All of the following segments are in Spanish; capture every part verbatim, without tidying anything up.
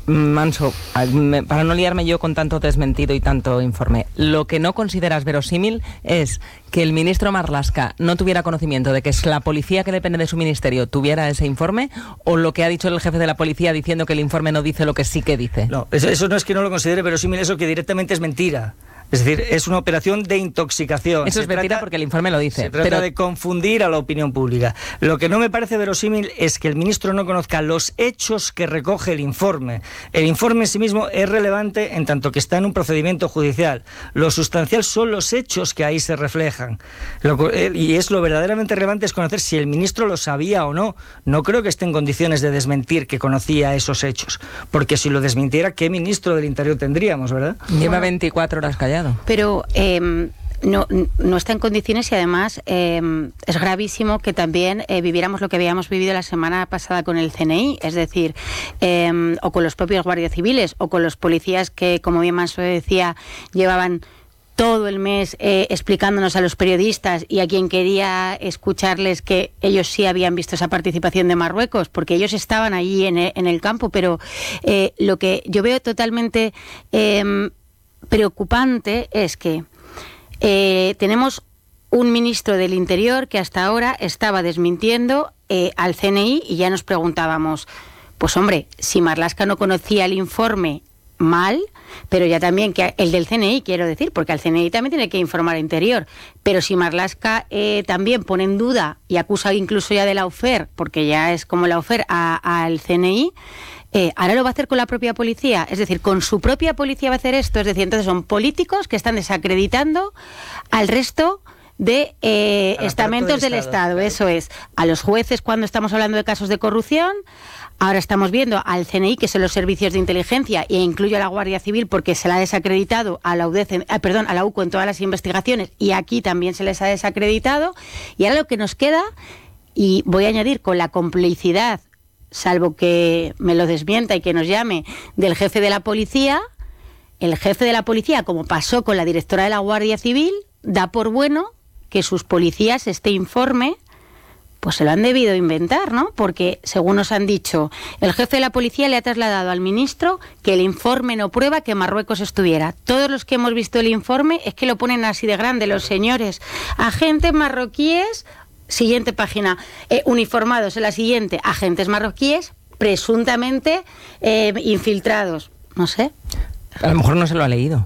Manso, para no liarme yo con tanto desmentido y tanto informe, lo que no consideras verosímil es que el ministro Marlaska no tuviera conocimiento de que es la policía que depende de su ministerio tuviera ese informe, o lo que ha dicho el jefe de la policía diciendo que el informe no dice lo que sí que dice. No, eso, eso no es que no lo considere verosímil, eso que directamente es mentira. Es decir, es una operación de intoxicación. Eso es mentira porque el informe lo dice. Se trata pero... de confundir a la opinión pública. Lo que no me parece verosímil es que el ministro no conozca los hechos que recoge el informe. El informe en sí mismo es relevante en tanto que está en un procedimiento judicial. Lo sustancial son los hechos que ahí se reflejan. Lo, y es lo verdaderamente relevante es conocer si el ministro lo sabía o no. No creo que esté en condiciones de desmentir que conocía esos hechos. Porque si lo desmintiera, ¿qué ministro del Interior tendríamos, verdad? Lleva veinticuatro horas callado. Pero eh, no, no está en condiciones y además eh, es gravísimo que también eh, viviéramos lo que habíamos vivido la semana pasada con el C N I, es decir, eh, o con los propios guardias civiles o con los policías que, como bien Manso decía, llevaban todo el mes eh, explicándonos a los periodistas y a quien quería escucharles que ellos sí habían visto esa participación de Marruecos, porque ellos estaban allí en el, en el campo, pero eh, lo que yo veo totalmente eh, preocupante es que eh, tenemos un ministro del Interior que hasta ahora estaba desmintiendo eh, al C N I y ya nos preguntábamos, pues hombre, si Marlaska no conocía el informe, mal, pero ya también que el del C N I, quiero decir, porque al C N I también tiene que informar al Interior, pero si Marlaska eh, también pone en duda y acusa incluso ya de la UFER, porque ya es como la UFER al C N I, Eh, ahora lo va a hacer con la propia policía, es decir, con su propia policía va a hacer esto, es decir, entonces son políticos que están desacreditando al resto de eh, estamentos del, del Estado, Estado claro. Eso es, a los jueces cuando estamos hablando de casos de corrupción, ahora estamos viendo al C N I, que son los servicios de inteligencia, e incluyo a la Guardia Civil porque se la ha desacreditado a la U D E C, eh, perdón, a la U C O en todas las investigaciones, y aquí también se les ha desacreditado, y ahora lo que nos queda, y voy a añadir con la complicidad, salvo que me lo desmienta y que nos llame, del jefe de la policía, el jefe de la policía, como pasó con la directora de la Guardia Civil, da por bueno que sus policías este informe, pues se lo han debido inventar, ¿no? Porque, según nos han dicho, el jefe de la policía le ha trasladado al ministro que el informe no prueba que Marruecos estuviera. Todos los que hemos visto el informe es que lo ponen así de grande los señores. Agentes marroquíes... Siguiente página, eh, uniformados en la siguiente, agentes marroquíes presuntamente eh, infiltrados, no sé. A lo mejor no se lo ha leído.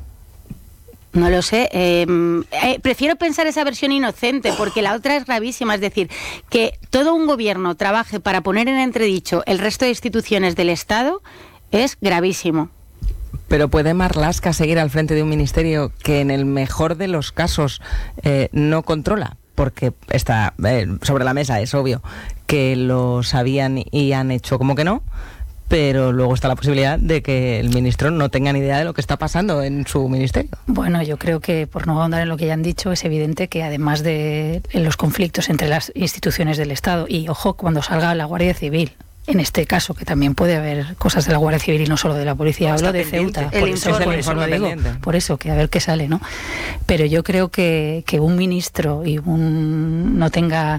No lo sé, eh, eh, prefiero pensar esa versión inocente porque la otra es gravísima, es decir, que todo un gobierno trabaje para poner en entredicho el resto de instituciones del Estado es gravísimo. Pero ¿puede Marlaska seguir al frente de un ministerio que en el mejor de los casos eh, no controla? Porque está eh, sobre la mesa, es obvio que lo sabían y han hecho como que no, pero luego está la posibilidad de que el ministro no tenga ni idea de lo que está pasando en su ministerio. Bueno, yo creo que, por no ahondar en lo que ya han dicho, es evidente que además de los conflictos entre las instituciones del Estado, y ojo, cuando salga la Guardia Civil, en este caso, que también puede haber cosas de la Guardia Civil y no solo de la policía, no, hablo de Ceuta, por eso, por eso lo digo, por eso, que a ver qué sale, ¿no? Pero yo creo que, que un ministro y un no tenga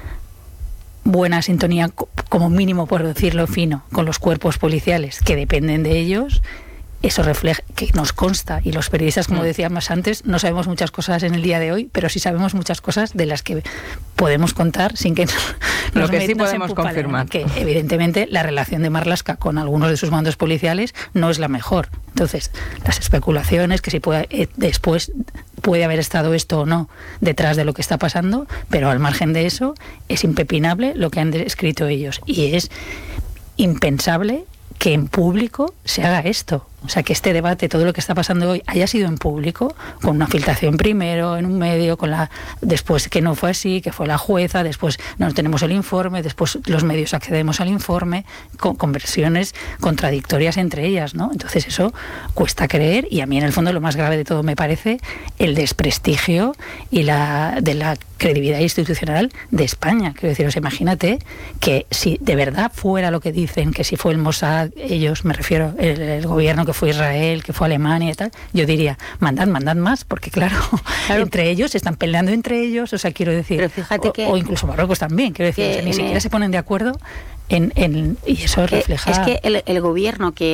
buena sintonía, como mínimo, por decirlo fino, con los cuerpos policiales que dependen de ellos, eso refleja, que nos consta, y los periodistas, como decíamos antes, no sabemos muchas cosas en el día de hoy, pero sí sabemos muchas cosas de las que podemos contar sin que nos, lo que sí podemos confirmar, que evidentemente la relación de Marlaska con algunos de sus mandos policiales no es la mejor. Entonces, las especulaciones, que si puede, eh, después puede haber estado esto o no detrás de lo que está pasando, pero al margen de eso, es impepinable lo que han escrito ellos, y es impensable que en público se haga esto. O sea, que este debate, todo lo que está pasando hoy, haya sido en público, con una filtración primero en un medio, con la después que no fue así, que fue la jueza, después no tenemos el informe, después los medios accedemos al informe, con, con versiones contradictorias entre ellas, ¿no? Entonces eso cuesta creer, y a mí en el fondo lo más grave de todo me parece el desprestigio y la de la credibilidad institucional de España. Quiero deciros, imagínate que si de verdad fuera lo que dicen, que si fue el Mossad, ellos, me refiero, el, el gobierno que fue Israel, que fue Alemania y tal, yo diría, mandad, mandad más, porque claro, claro, entre ellos se están peleando entre ellos, o sea, quiero decir, pero fíjate o, que, o incluso Marruecos también, quiero decir, o sea, ni siquiera el, se ponen de acuerdo en, en y eso refleja... Es que el, el gobierno que